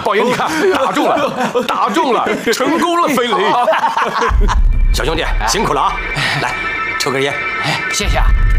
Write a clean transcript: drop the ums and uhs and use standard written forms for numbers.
宝爷，你看，打中了，打中了，成功了，飞雷！小兄弟，辛苦了啊！来，抽根烟。 谢谢啊。